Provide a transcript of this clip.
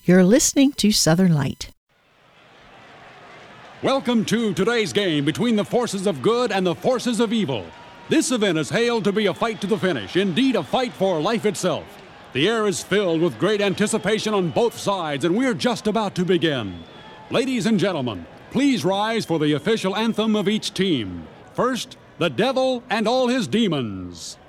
You're listening to Southern Light. Welcome to today's game between the forces of good and the forces of evil. This event is hailed to be a fight to the finish, indeed a fight for life itself. The air is filled with great anticipation on both sides, and we're just about to begin. Ladies and gentlemen, please rise for the official anthem of each team. First, the devil and all his demons.